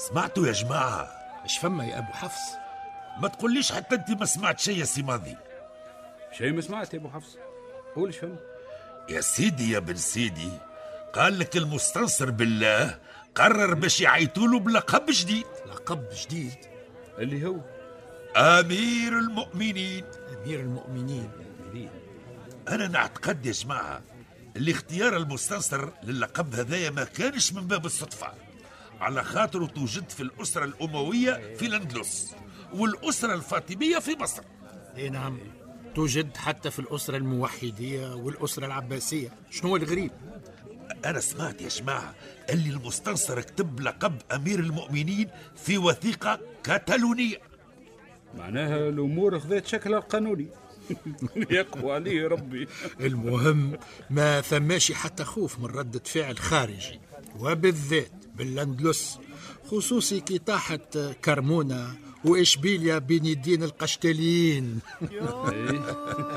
سمعتوا يا جماعة؟ اش فما يا أبو حفص؟ ما تقوليش حتى انت ما سمعت شيء يا سي ماضي. شيء ما سمعت يا ابو حفص، قول ايش فهم. يا سيدي يا بن سيدي، قال لك المستنصر بالله قرر باش يعيطوله بلقب جديد. لقب جديد؟ اللي هو أمير المؤمنين. أمير المؤمنين. أنا نعتقد يا جماعة اللي اختيار المستنصر للقب هذايا ما كانش من باب الصدفة، على خاطر توجد في الأسرة الأموية في الأندلس والأسرة الفاطمية في مصر. اي نعم، توجد حتى في الأسرة الموحدية والأسرة العباسية. شنو الغريب؟ أنا سمعت يا جماعة اللي المستنصر كتب لقب أمير المؤمنين في وثيقة كتالونية، معناها الأمور خذت شكلها القانوني. يقوى عليه ربي. المهم ما ثماشي حتى خوف من ردة فعل خارجي، وبالذات بالأندلس، خصوصي كي طاحت كرمونة وإشبيليا بين يدين القشتاليين.